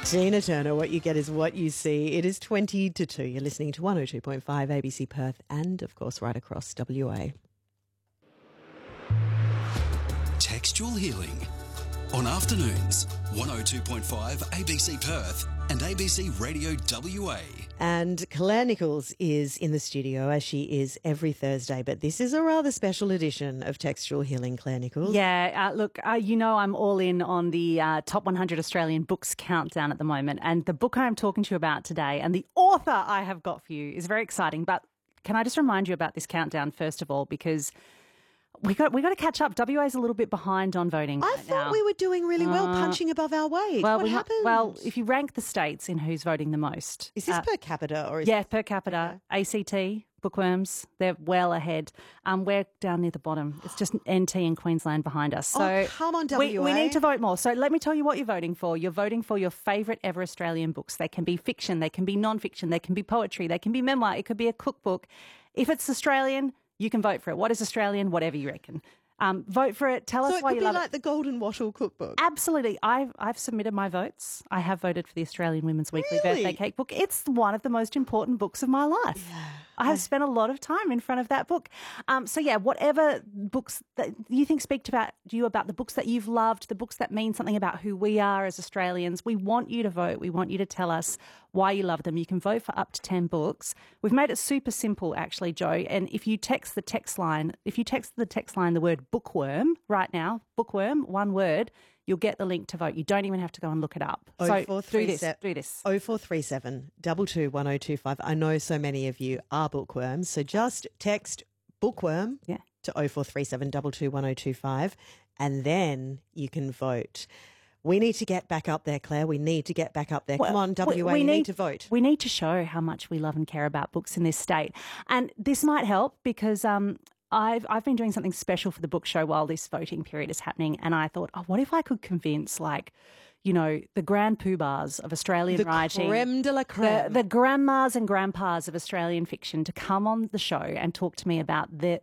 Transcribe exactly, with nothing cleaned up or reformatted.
Tina Turner, what you get is what you see. It is twenty to two. You're listening to one oh two point five A B C Perth and, of course, right across W A. Textual Healing on afternoons, one oh two point five A B C Perth and A B C Radio W A. And Claire Nichols is in the studio, as she is every Thursday, but this is a rather special edition of Textual Healing, Claire Nichols. Yeah, uh, look, uh, you know I'm all in on the uh, top one hundred Australian books countdown at the moment, and the book I'm talking to you about today and the author I have got for you is very exciting. But can I just remind you about this countdown first of all, because we got we got to catch up. W A's a little bit behind on voting. I right thought now. we were doing really well, Uh, punching above our weight. Well, what we ha- happened? well, if you rank the states in who's voting the most, is this uh, per capita or is yeah, this... per capita, A C T, bookworms, they're well ahead. Um, we're down near the bottom. It's just N T and Queensland behind us. So Oh, come on, W A. we, we need to vote more. So let me tell you what you're voting for. You're voting for your favourite ever Australian books. They can be fiction, they can be non-fiction, they can be poetry, they can be memoir, it could be a cookbook. If it's Australian, you can vote for it. What is Australian? Whatever you reckon. Um, vote for it. Tell So us it why could you be love like it. the Golden Wattle cookbook. Absolutely. I've I've submitted my votes. I have voted for the Australian Women's Weekly Really? Birthday Cake book. It's one of the most important books of my life. Yeah. I have spent a lot of time in front of that book. Um, so, yeah, whatever books that you think speak to, about, to you about the books that you've loved, the books that mean something about who we are as Australians, we want you to vote. We want you to tell us why you love them. You can vote for up to ten books. We've made it super simple, actually, Joe. And if you text the text line, if you text the text line the word bookworm right now, bookworm, one word, you'll get the link to vote. You don't even have to go and look it up. So do this, do this. oh four three seven, two two, one oh two five. I know so many of you are bookworms, so just text bookworm Yeah. to oh four three seven, two two, one oh two five and then you can vote. We need to get back up there, Claire. We need to get back up there. Come on, W A, we you need, need to vote. We need to show how much we love and care about books in this state. And this might help because um, I've I've been doing something special for the book show while this voting period is happening, and I thought, oh, what if I could convince, like, you know, the grand poobahs of Australian The writing, creme de la the, creme. the grandmas and grandpas of Australian fiction to come on the show and talk to me about the